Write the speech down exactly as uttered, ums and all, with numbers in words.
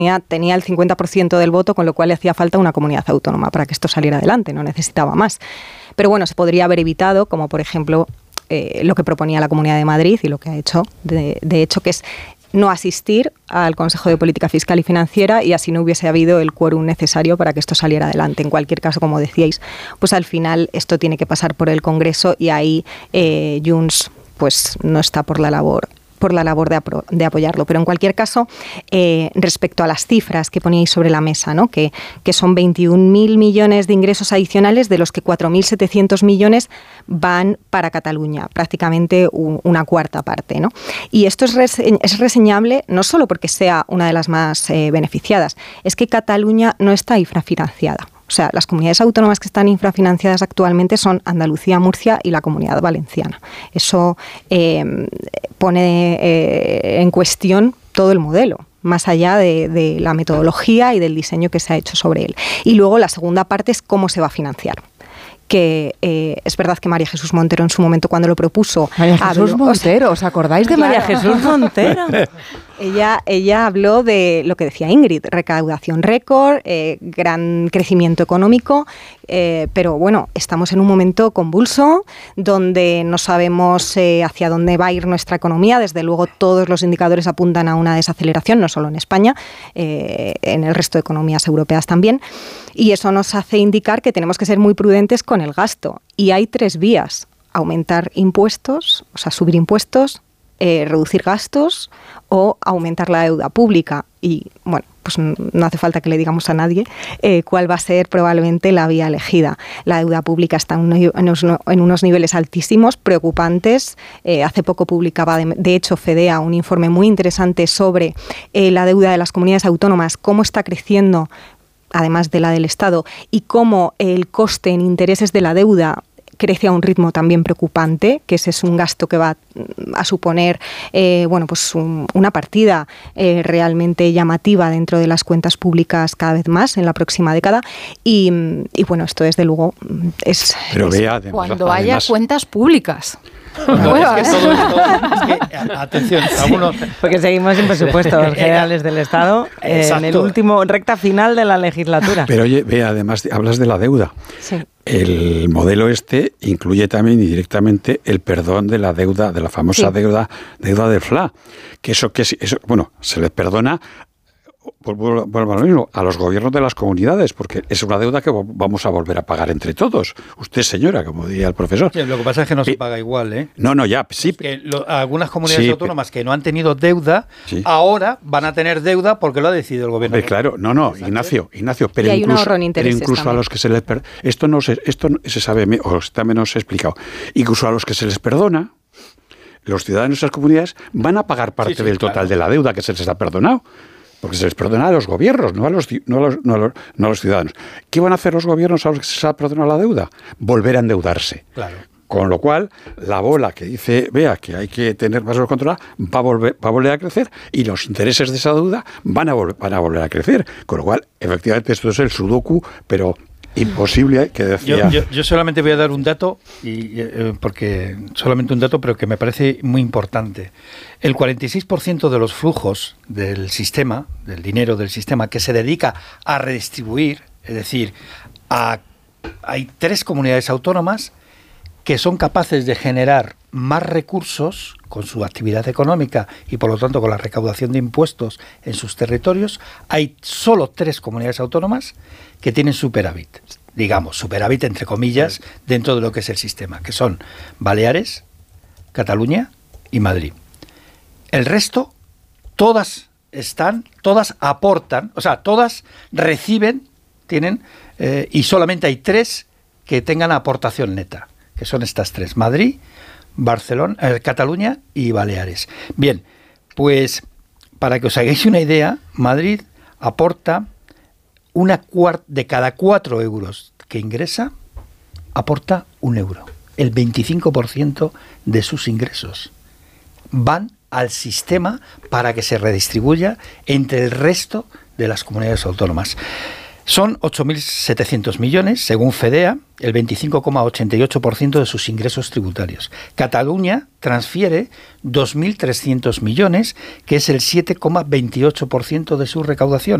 tenía el cincuenta por ciento del voto, con lo cual le hacía falta una comunidad autónoma para que esto saliera adelante, no necesitaba más. Pero bueno, se podría haber evitado, como por ejemplo eh, lo que proponía la Comunidad de Madrid y lo que ha hecho, de, de hecho, que es no asistir al Consejo de Política Fiscal y Financiera, y así no hubiese habido el quórum necesario para que esto saliera adelante. En cualquier caso, como decíais, pues al final esto tiene que pasar por el Congreso y ahí eh, Junts pues no está por la labor por la labor de, apro- de apoyarlo. Pero en cualquier caso, eh, respecto a las cifras que poníais sobre la mesa, ¿no? que, que son veintiún mil millones de ingresos adicionales, de los que cuatro mil setecientos millones van para Cataluña, prácticamente un, una cuarta parte, ¿no? Y esto es, rese- es reseñable no solo porque sea una de las más eh, beneficiadas, es que Cataluña no está infrafinanciada. O sea, las comunidades autónomas que están infrafinanciadas actualmente son Andalucía, Murcia y la Comunidad Valenciana. Eso eh, pone eh, en cuestión todo el modelo, más allá de, de la metodología y del diseño que se ha hecho sobre él. Y luego la segunda parte es cómo se va a financiar. Que eh, es verdad que María Jesús Montero en su momento, cuando lo propuso... María Jesús habló, Montero, o sea, ¿os acordáis de María claro. Jesús Montero? Ella, ella habló de lo que decía Ingrid, recaudación récord, eh, gran crecimiento económico, eh, pero bueno, estamos en un momento convulso donde no sabemos eh, hacia dónde va a ir nuestra economía. Desde luego todos los indicadores apuntan a una desaceleración, no solo en España, eh, en el resto de economías europeas también, y eso nos hace indicar que tenemos que ser muy prudentes con el gasto. Y hay tres vías: aumentar impuestos, o sea, subir impuestos, Eh, reducir gastos o aumentar la deuda pública. Y bueno, pues no hace falta que le digamos a nadie eh, cuál va a ser probablemente la vía elegida. La deuda pública está en unos, en unos niveles altísimos, preocupantes. Eh, hace poco publicaba, de, de hecho, FEDEA un informe muy interesante sobre eh, la deuda de las comunidades autónomas, cómo está creciendo, además de la del Estado, y cómo el coste en intereses de la deuda crece a un ritmo también preocupante, que ese es un gasto que va a suponer eh, bueno, pues un, una partida eh, realmente llamativa dentro de las cuentas públicas cada vez más en la próxima década. Y, y bueno, esto desde luego es... Pero es vea, además, cuando además, haya cuentas públicas. No, es que todo esto, es que, atención, algunos... Porque seguimos sin presupuestos generales del Estado eh, en el último recta final de la legislatura. Pero oye, vea, además hablas de la deuda. Sí. El modelo este incluye también indirectamente el perdón de la deuda, de la famosa Sí. deuda, deuda del F L A. Que eso, que eso, bueno, se les perdona, vuelvo, vuelvo a lo mismo, a los gobiernos de las comunidades, porque es una deuda que vamos a volver a pagar entre todos. Usted, señora, como diría el profesor. Sí, lo que pasa es que no se Eh, paga igual, ¿eh? No, no, ya, sí. Que lo, algunas comunidades Sí, autónomas que no han tenido deuda, Sí. ahora van a tener deuda porque lo ha decidido el gobierno. Hombre, claro, no, no, Ignacio, Ignacio, pero Y hay un incluso, ahorro en pero intereses incluso a también. los que se les per- esto no se, esto no se sabe, me- o está menos explicado, incluso a los que se les perdona, los ciudadanos de esas comunidades van a pagar parte Sí, sí, del total claro. de la deuda que se les ha perdonado. Porque se les perdona a los gobiernos, no a los, ci- no, a los, no, a los, no a los ciudadanos. ¿Qué van a hacer los gobiernos a los que se les ha perdonado la deuda? Volver a endeudarse. Claro. Con lo cual, la bola que dice, vea, que hay que tener más controlada, va a volver, va a volver a crecer, y los intereses de esa deuda van a, vol- van a volver a crecer. Con lo cual, efectivamente, esto es el sudoku, pero imposible, que decía... Yo, yo, yo solamente voy a dar un dato, y eh, porque solamente un dato, pero que me parece muy importante. El cuarenta y seis por ciento de los flujos del sistema, del dinero del sistema, que se dedica a redistribuir, es decir, a, hay tres comunidades autónomas que son capaces de generar más recursos con su actividad económica y por lo tanto con la recaudación de impuestos en sus territorios. Hay solo tres comunidades autónomas que tienen superávit, digamos, superávit entre comillas, dentro de lo que es el sistema, que son Baleares, Cataluña y Madrid. El resto, todas están, todas aportan, o sea, todas reciben, tienen, eh, y solamente hay tres que tengan aportación neta, que son estas tres: Madrid, Barcelona, eh, Cataluña y Baleares. Bien, pues para que os hagáis una idea, Madrid aporta una cuarta de cada cuatro euros que ingresa, aporta un euro. El veinticinco por ciento de sus ingresos van al sistema para que se redistribuya entre el resto de las comunidades autónomas. Son ocho mil setecientos millones, según FEDEA, el veinticinco coma ochenta y ocho por ciento de sus ingresos tributarios. Cataluña transfiere dos mil trescientos millones, que es el siete coma veintiocho por ciento de su recaudación.